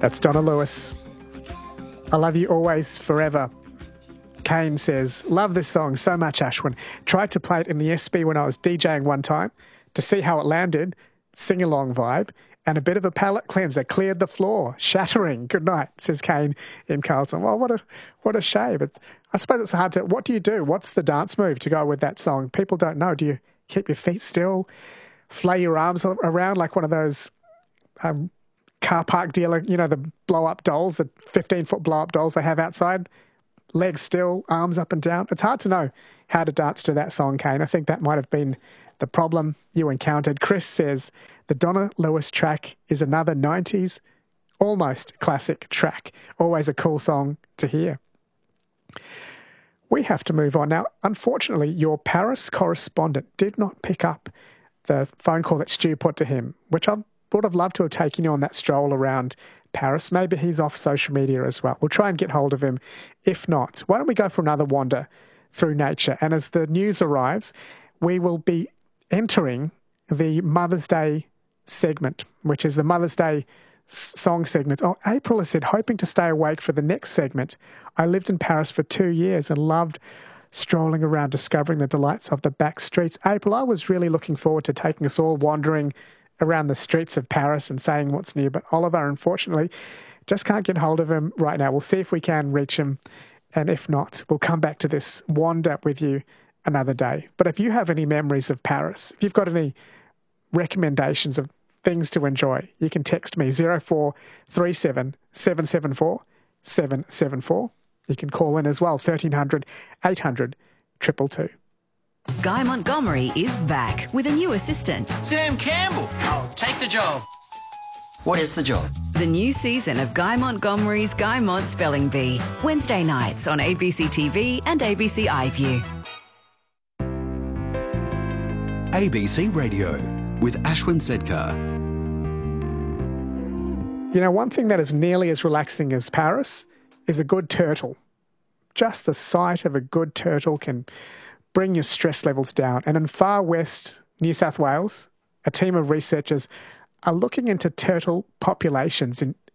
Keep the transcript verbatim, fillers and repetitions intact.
That's Donna Lewis. I love you always, forever. Kane says, love this song so much, Ashwin. Tried to play it in the S B when I was DJing one time to see how it landed. Sing-along vibe. And a bit of a palate cleanser cleared the floor. Shattering. Good night, says Kane in Carlton. Well, what a what a shame. But I suppose it's hard to... What do you do? What's the dance move to go with that song? People don't know. Do you keep your feet still? Flay your arms around like one of those um, car park dealer, you know, the blow-up dolls, the fifteen-foot blow-up dolls they have outside? Legs still, arms up and down. It's hard to know how to dance to that song, Kane. I think that might have been the problem you encountered. Chris says the Donna Lewis track is another nineties, almost classic track. Always a cool song to hear. We have to move on. Now, unfortunately, your Paris correspondent did not pick up the phone call that Stu put to him, which I would have loved to have taken you on that stroll around Paris. Maybe he's off social media as well. We'll try and get hold of him. If not, why don't we go for another wander through nature? And as the news arrives, we will be entering the Mother's Day segment, which is the Mother's Day song segment. Oh, April has said, hoping to stay awake for the next segment. I lived in Paris for two years and loved strolling around, discovering the delights of the back streets. April, I was really looking forward to taking us all wandering around the streets of Paris and saying what's new. But Oliver, unfortunately, just can't get hold of him right now. We'll see if we can reach him. And if not, we'll come back to this wander with you another day. But if you have any memories of Paris, if you've got any recommendations of things to enjoy, you can text me zero four three seven, seven seven four, seven seven four. You can call in as well, thirteen hundred, eight hundred, two two two. Guy Montgomery is back with a new assistant. Sam Campbell. I'll take the job. What is the job? The new season of Guy Montgomery's Guy Mont Spelling Bee. Wednesday nights on A B C T V and A B C iView. A B C Radio with Ashwin Sedkar. You know, one thing that is nearly as relaxing as Paris is a good turtle. Just the sight of a good turtle can bring your stress levels down. And in far west New South Wales, a team of researchers are looking into turtle populations in